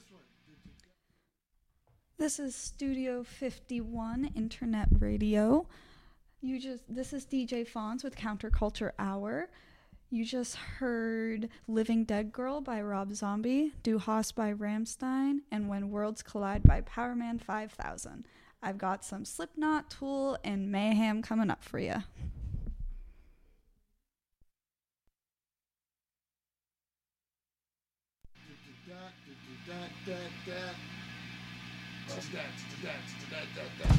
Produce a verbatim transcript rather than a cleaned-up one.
This is Studio fifty-one Internet Radio. You just this is D J Fonz with Counterculture Hour. You just heard Living Dead Girl by Rob Zombie, Du Hast by Rammstein, and When Worlds Collide by Powerman five thousand. I've got some Slipknot, Tool, and Mayhem coming up for you.